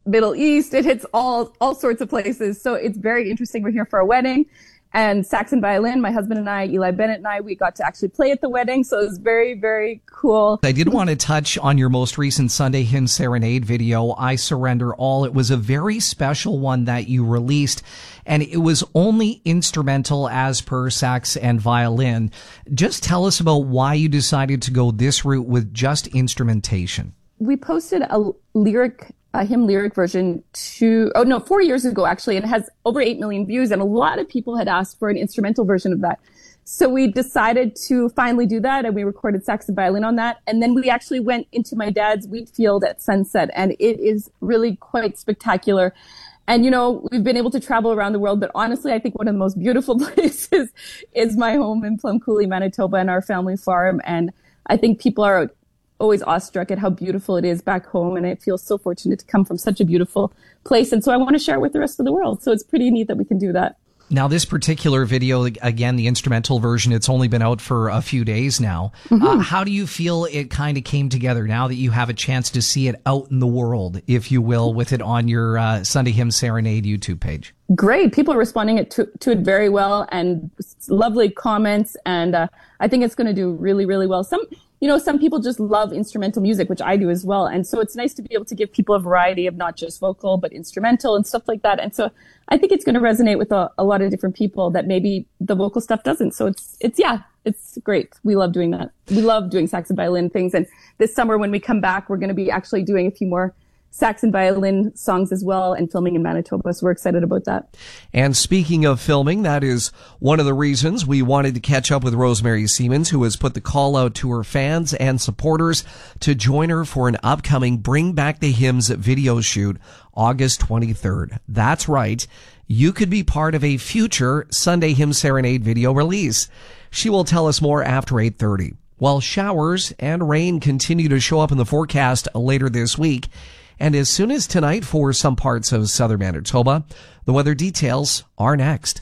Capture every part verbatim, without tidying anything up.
Middle East. It hits all all sorts of places. So it's very interesting. We're here for a wedding. And sax and violin, my husband and I, Eli Bennett and I, we got to actually play at the wedding. So it was very, very cool. I did want to touch on your most recent Sunday Hymn Serenade video, I Surrender All. It was a very special one that you released, and it was only instrumental as per sax and violin. Just tell us about why you decided to go this route with just instrumentation. We posted a lyric a hymn lyric version two, oh no, four years ago actually, and it has over eight million views, and a lot of people had asked for an instrumental version of that. So we decided to finally do that, and we recorded sax and violin on that. And then we actually went into my dad's wheat field at sunset, and it is really quite spectacular. And, you know, we've been able to travel around the world, but honestly, I think one of the most beautiful places is my home in Plum Coulee, Manitoba, and our family farm. And I think people are always awestruck at how beautiful it is back home, and I feel so fortunate to come from such a beautiful place, and so I want to share it with the rest of the world. So it's pretty neat that we can do that. Now, this particular video, again, the instrumental version, it's only been out for a few days now. Mm-hmm. Uh, how do you feel it kind of came together now that you have a chance to see it out in the world, if you will, with it on your uh, Sunday Hymn Serenade YouTube page? Great. People are responding it to, to it very well, and lovely comments, and uh, I think it's going to do really, really well. Some You know, some people just love instrumental music, which I do as well. And so it's nice to be able to give people a variety of not just vocal, but instrumental and stuff like that. And so I think it's going to resonate with a, a lot of different people that maybe the vocal stuff doesn't. So it's, it's, yeah, it's great. We love doing that. We love doing sax and violin things. And this summer when we come back, we're going to be actually doing a few more sax and violin songs as well, and filming in Manitoba. So we're excited about that. And speaking of filming, that is one of the reasons we wanted to catch up with Rosemary Siemens, who has put the call out to her fans and supporters to join her for an upcoming Bring Back the Hymns video shoot August twenty-third. That's right. You could be part of a future Sunday Hymn Serenade video release. She will tell us more after eight thirty. While showers and rain continue to show up in the forecast later this week, and as soon as tonight for some parts of southern Manitoba, the weather details are next.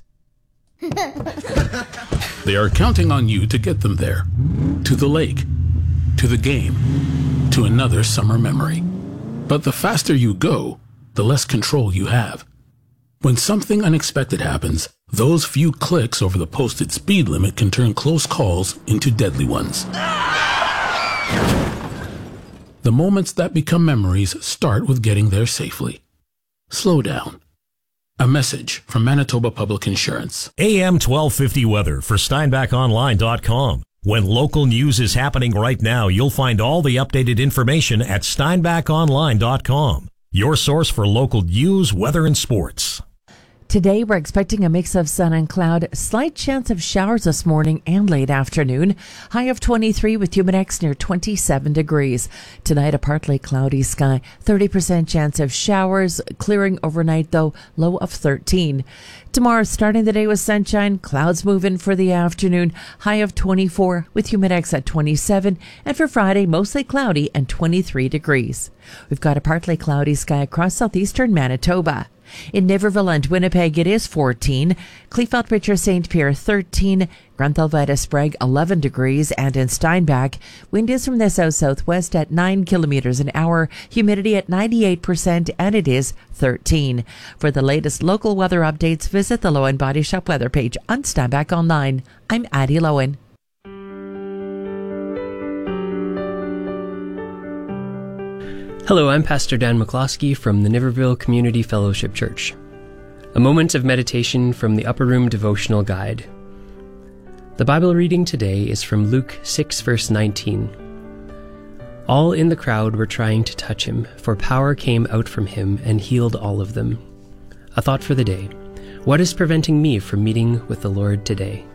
They are counting on you to get them there. To the lake, to the game, to another summer memory. But the faster you go, the less control you have. When something unexpected happens, those few clicks over the posted speed limit can turn close calls into deadly ones. The moments that become memories start with getting there safely. Slow down. A message from Manitoba Public Insurance. A M twelve fifty weather for Steinbach Online dot com. When local news is happening right now, you'll find all the updated information at Steinbach Online dot com. Your source for local news, weather, and sports. Today, we're expecting a mix of sun and cloud, slight chance of showers this morning and late afternoon. High of twenty-three with Humidex near twenty-seven degrees. Tonight, a partly cloudy sky, thirty percent chance of showers, clearing overnight though, low of thirteen. Tomorrow, starting the day with sunshine, clouds move in for the afternoon, high of twenty-four with Humidex at twenty-seven. And for Friday, mostly cloudy and twenty-three degrees. We've got a partly cloudy sky across southeastern Manitoba. In Niverville and Winnipeg, it is fourteen. Kleefeld, Richard, Saint Pierre, thirteen. Granthal, Vita, Sprague, eleven degrees. And in Steinbach, wind is from the south-southwest at nine kilometers an hour. Humidity at ninety-eight percent, and it is thirteen. For the latest local weather updates, visit the Lowen Body Shop weather page on Steinbach Online. I'm Addie Lowen. Hello, I'm Pastor Dan McCloskey from the Niverville Community Fellowship Church. A moment of meditation from the Upper Room Devotional Guide. The Bible reading today is from Luke six, verse nineteen. All in the crowd were trying to touch him, for power came out from him and healed all of them. A thought for the day. What is preventing me from meeting with the Lord today?